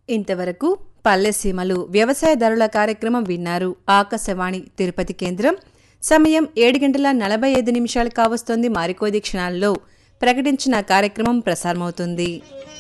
ఇంతవరకు పల్లెసీమలు వ్యవసాయదారుల కార్యక్రమం విన్నారు. ఆకాశవాణి తిరుపతి కేంద్రం. సమయం 7:45 కావస్తోంది. మరికొద్ది క్షణాల్లో ప్రకటించిన కార్యక్రమం ప్రసారమవుతుంది.